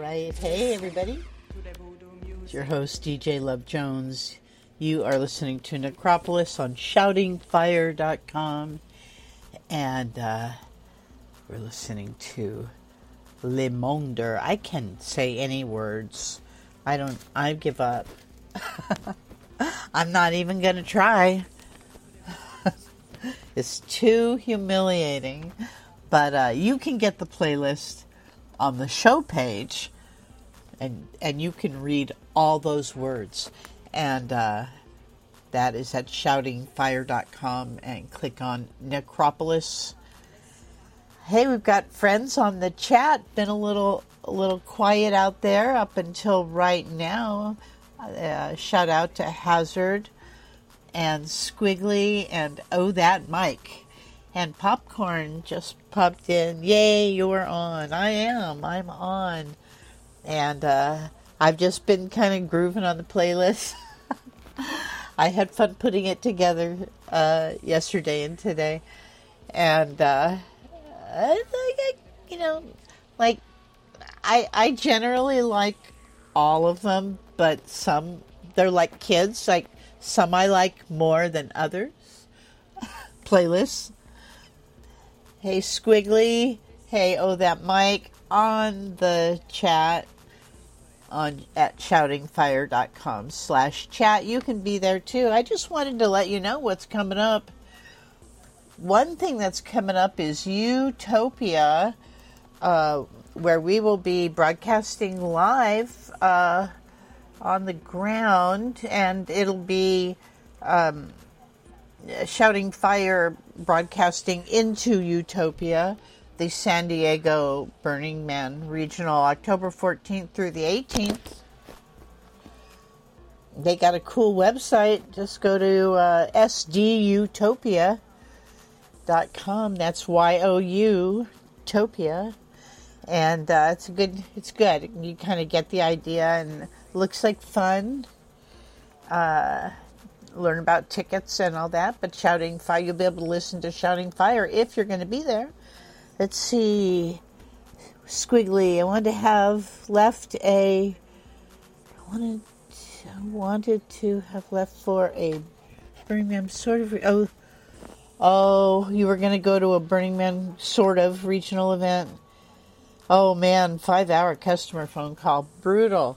right. Hey, everybody. It's your host, DJ Love Jones. You are listening to Necropolis on shoutingfire.com. And we're listening to Le Monde. I can say any words. I give up. I'm not even going to try. It's too humiliating. But you can get the playlist on the show page, and you can read all those words. And that is at shoutingfire.com, and click on Necropolis. Hey, we've got friends on the chat. Been a little quiet out there up until right now. Shout out to Hazard and Squiggly and Oh That Mike. And Popcorn just popped in. Yay, you're on. I'm on. And I've just been kind of grooving on the playlist. I had fun putting it together yesterday and today. And, I generally like all of them, but some, they're like kids. Like, some I like more than others. Playlists. Hey, Squiggly. Hey, Oh That Mike. On the chat at shoutingfire.com/chat. You can be there too. I just wanted to let you know what's coming up. One thing that's coming up is Utopia, where we will be broadcasting live on the ground, and it'll be Shouting Fire broadcasting into Utopia, the San Diego Burning Man Regional, October 14th through the 18th. They got a cool website. Just go to sdutopia.com. That's YOU Topia. And it's good. You kind of get the idea, and it looks like fun. Learn about tickets and all that, but Shouting Fire, you'll be able to listen to Shouting Fire if you're going to be there. Let's see, Squiggly, I wanted to have left I wanted to have left for a Burning Man sort of, you were going to go to a Burning Man sort of regional event. Oh man, 5-hour customer phone call, brutal.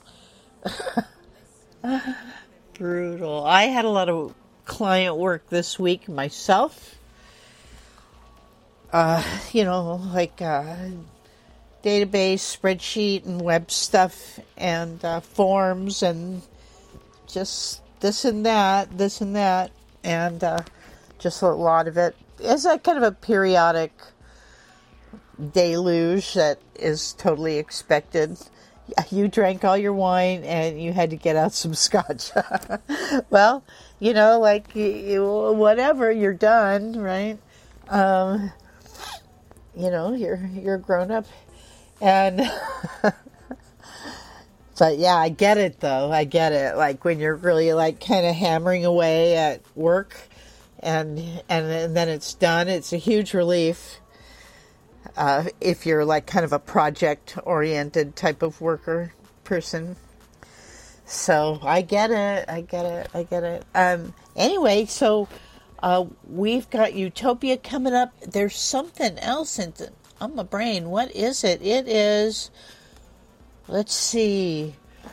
Brutal. I had a lot of client work this week myself. Database, spreadsheet, and web stuff, and forms, and just this and that, and just a lot of it. It's a kind of a periodic deluge that is totally expected. You drank all your wine and you had to get out some scotch. Well, whatever, you're done, right? You're grown up. And but yeah, I get it though. I get it. Like when you're really like kind of hammering away at work and then it's done, it's a huge relief. If you're like kind of a project-oriented type of person. So I get it. Anyway, so we've got Utopia coming up. There's something else on my brain. What is it? It is, let's see.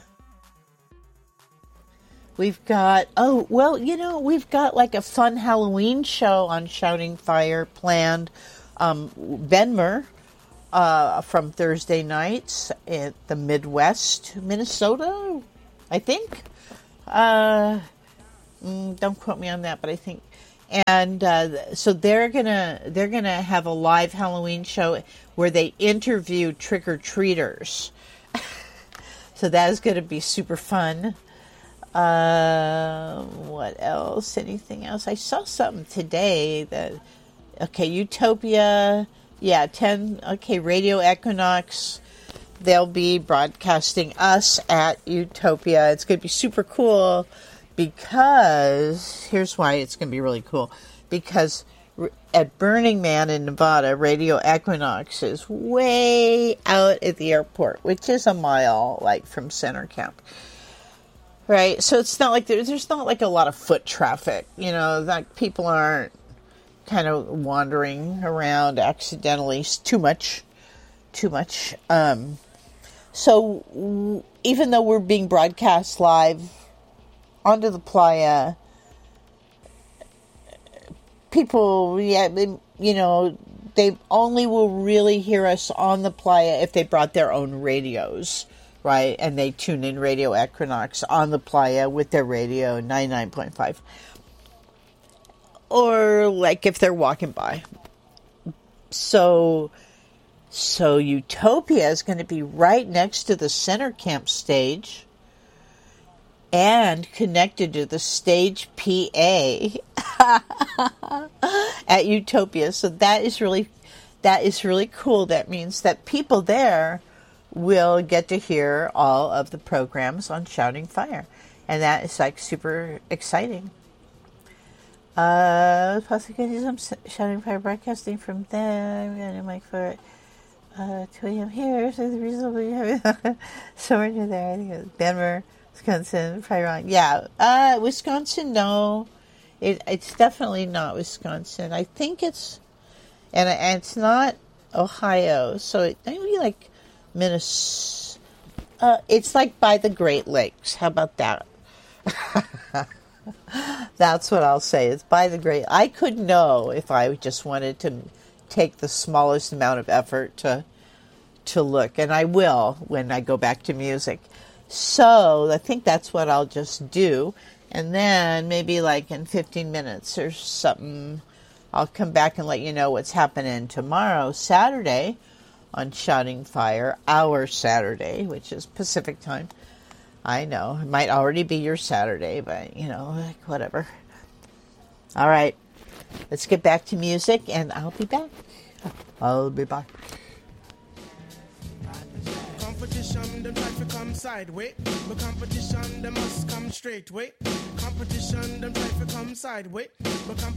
We've got, we've got like a fun Halloween show on Shouting Fire planned. Benmer from Thursday nights at the Midwest, Minnesota, I think. Don't quote me on that, but I think. And so they're gonna have a live Halloween show where they interview trick-or-treaters. So that is going to be super fun. What else? Anything else? I saw something today that. Okay, Utopia, 10, Radio Equinox, they'll be broadcasting us at Utopia. It's going to be super cool because, here's why it's going to be really cool, because at Burning Man in Nevada, Radio Equinox is way out at the airport, which is a mile, like, from center camp. Right? So it's not like there's not like a lot of foot traffic, that people aren't kind of wandering around accidentally too much. So even though we're being broadcast live onto the playa, people, they only will really hear us on the playa if they brought their own radios, right? And they tune in Radio Equinox on the playa with their radio 99.5. Or like if they're walking by. So Utopia is going to be right next to the center camp stage and connected to the stage PA at Utopia. So that is really cool. That means that people there will get to hear all of the programs on Shouting Fire. And that is like super exciting. Possibilities I'm Shouting Fire broadcasting from there. I'm going to mic for it. 2 a.m. here, so the reason we have somewhere near there. I think it's Denver, Wisconsin, probably wrong. Yeah, Wisconsin, no. It's definitely not Wisconsin. I think it's, and it's not Ohio, so it might be like Minnesota. It's like by the Great Lakes. How about that? That's what I'll say. It's by the Great. I could know if I just wanted to take the smallest amount of effort to look, and I will when I go back to music. So I think that's what I'll just do, and then maybe like in 15 minutes or something, I'll come back and let you know what's happening tomorrow, Saturday, on Shouting Fire, our Saturday, which is Pacific time. I know it might already be your Saturday, but like whatever. All right. Let's get back to music, and I'll be back. Competition, them try to come sideways. But competition, them must come straight way. Competition, them try to come sideways. But